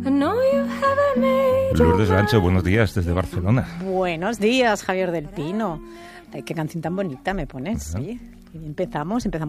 Lourdes Lancho, buenos días desde Barcelona. Buenos días, Javier del Pino. Ay, qué canción tan bonita me pones. Oye, empezamos